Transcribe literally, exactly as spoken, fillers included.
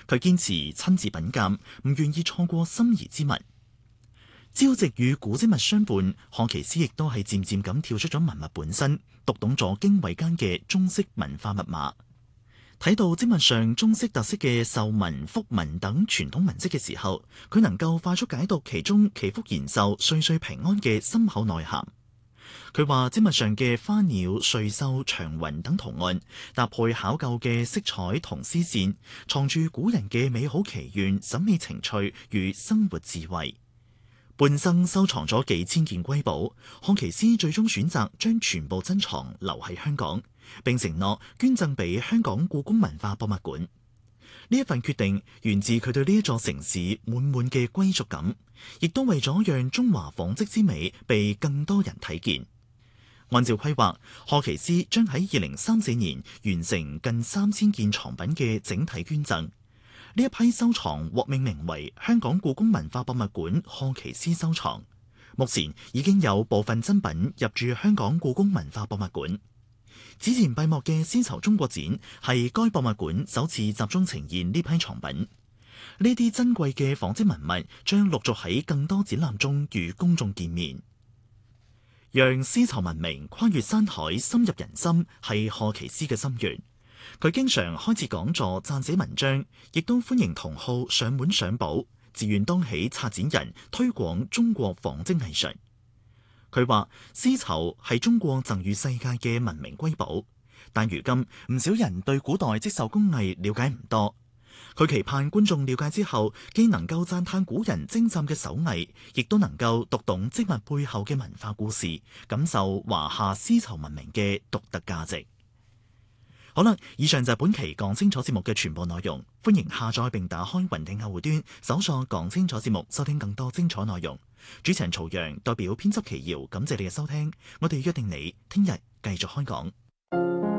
佢堅持親自品鑑，唔願意錯過心儀之物。朝夕與古蹟物相伴，賀奇斯亦都係漸漸咁跳出咗文物本身，讀懂咗經緯間嘅中式文化密碼。睇到蹟物上中式特色嘅壽紋、福紋等傳統文飾嘅時候，佢能夠快速解讀其中祈福延壽、歲歲平安嘅深厚內涵。佢話蹟物上嘅花鳥、瑞獸、祥雲等圖案，搭配考究嘅色彩同絲線，藏住古人嘅美好祈願、審美情趣與生活智慧。半生收藏咗幾千件瑰寶，賀奇斯最終選擇將全部珍藏留喺香港，並承諾捐贈俾香港故宮文化博物館。呢一份決定源自佢對呢一座城市滿滿嘅歸屬感，亦都為咗讓中華紡織之美被更多人睇見。按照規劃，賀奇斯將喺二零三四年完成近三千件藏品嘅整體捐贈。呢一批收藏獲命名為香港故宮文化博物館賀奇斯收藏，目前已經有部分珍品入駐香港故宮文化博物館。此前閉幕嘅絲綢中國展係該博物館首次集中呈現呢批藏品。呢啲珍貴嘅紡織文物將陸續喺更多展覽中與公眾見面。讓絲綢文明跨越山海深入人心係賀奇斯嘅心願。佢經常開設講座撰寫文章，亦都歡迎同好上門賞寶，自願當起策展人，推廣中國紡織藝術。佢話絲綢係中國贈予世界嘅文明瑰寶，但如今唔少人對古代織繡工藝了解唔多。佢期盼觀眾了解之後，既能夠讚嘆古人精湛嘅手藝，亦都能夠讀懂織物背後嘅文化故事，感受華夏絲綢文明嘅獨特價值。好啦，以上就係本期講清楚節目嘅全部內容。歡迎下載並打開雲聽客戶端，搜索講清楚節目，收聽更多精彩內容。主持人曹陽代表編輯奇瑤，感謝你嘅收聽。我哋約定你聽日繼續開講。